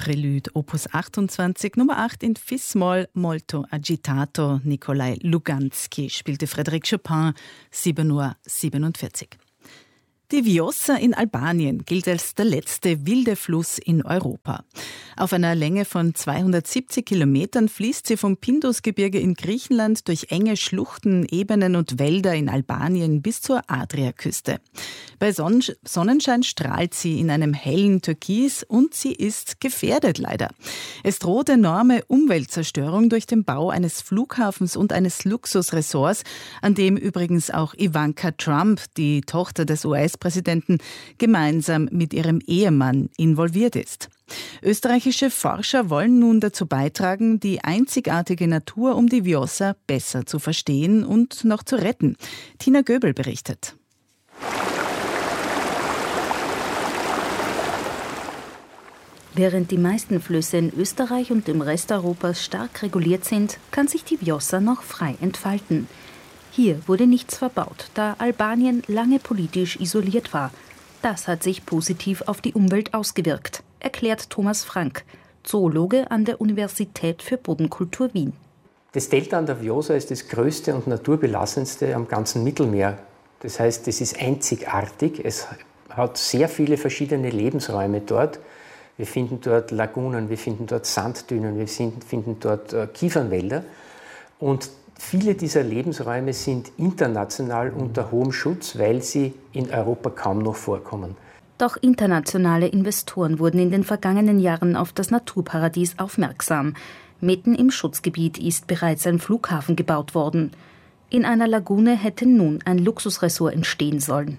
Prelude Opus 28, Nummer 8 in Fis-Moll, molto agitato. Nikolai Luganski spielte Frédéric Chopin, 7:47 Uhr. Die Vjosa in Albanien gilt als der letzte wilde Fluss in Europa. Auf einer Länge von 270 Kilometern fließt sie vom Pindusgebirge in Griechenland durch enge Schluchten, Ebenen und Wälder in Albanien bis zur Adriaküste. Bei Sonnenschein strahlt sie in einem hellen Türkis und sie ist gefährdet leider. Es droht enorme Umweltzerstörung durch den Bau eines Flughafens und eines Luxusressorts, an dem übrigens auch Ivanka Trump, die Tochter des US-Präsidenten, gemeinsam mit ihrem Ehemann involviert ist. Österreichische Forscher wollen nun dazu beitragen, die einzigartige Natur um die Vjosa besser zu verstehen und noch zu retten. Tina Göbel berichtet. Während die meisten Flüsse in Österreich und im Rest Europas stark reguliert sind, kann sich die Vjosa noch frei entfalten. Hier wurde nichts verbaut, da Albanien lange politisch isoliert war. Das hat sich positiv auf die Umwelt ausgewirkt, erklärt Thomas Frank, Zoologe an der Universität für Bodenkultur Wien. Das Delta an der Vjosa ist das größte und naturbelassenste am ganzen Mittelmeer. Das heißt, es ist einzigartig. Es hat sehr viele verschiedene Lebensräume dort. Wir finden dort Lagunen, wir finden dort Sanddünen, wir finden dort Kiefernwälder. Und viele dieser Lebensräume sind international unter hohem Schutz, weil sie in Europa kaum noch vorkommen. Doch internationale Investoren wurden in den vergangenen Jahren auf das Naturparadies aufmerksam. Mitten im Schutzgebiet ist bereits ein Flughafen gebaut worden. In einer Lagune hätte nun ein Luxusressort entstehen sollen.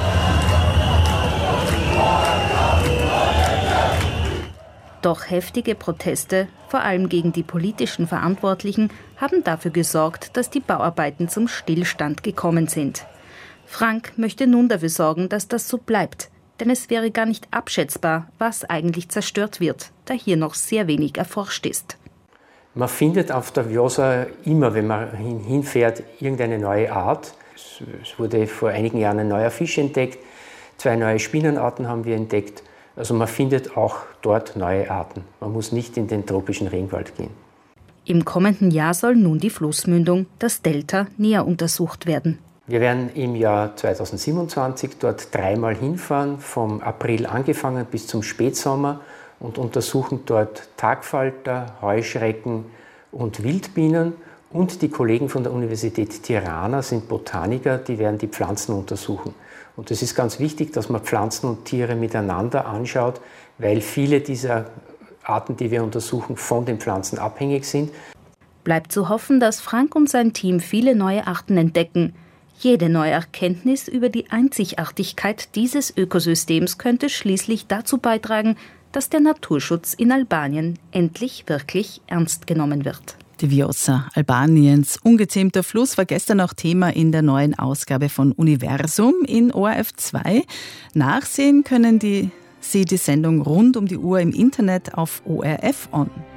Doch heftige Proteste, vor allem gegen die politischen Verantwortlichen, haben dafür gesorgt, dass die Bauarbeiten zum Stillstand gekommen sind. Frank möchte nun dafür sorgen, dass das so bleibt. Denn es wäre gar nicht abschätzbar, was eigentlich zerstört wird, da hier noch sehr wenig erforscht ist. Man findet auf der Vjosa immer, wenn man hinfährt, irgendeine neue Art. Es wurde vor einigen Jahren ein neuer Fisch entdeckt, 2 neue Spinnenarten haben wir entdeckt. Also man findet auch dort neue Arten. Man muss nicht in den tropischen Regenwald gehen. Im kommenden Jahr soll nun die Flussmündung, das Delta, näher untersucht werden. Wir werden im Jahr 2027 dort 3-mal hinfahren, vom April angefangen bis zum Spätsommer und untersuchen dort Tagfalter, Heuschrecken und Wildbienen. Und die Kollegen von der Universität Tirana sind Botaniker, die werden die Pflanzen untersuchen. Und es ist ganz wichtig, dass man Pflanzen und Tiere miteinander anschaut, weil viele dieser Arten, die wir untersuchen, von den Pflanzen abhängig sind. Bleibt zu hoffen, dass Frank und sein Team viele neue Arten entdecken. Jede neue Erkenntnis über die Einzigartigkeit dieses Ökosystems könnte schließlich dazu beitragen, dass der Naturschutz in Albanien endlich wirklich ernst genommen wird. Die Vjosa, Albaniens ungezähmter Fluss, war gestern auch Thema in der neuen Ausgabe von Universum in ORF 2. Nachsehen können Sie die Sendung rund um die Uhr im Internet auf ORF On.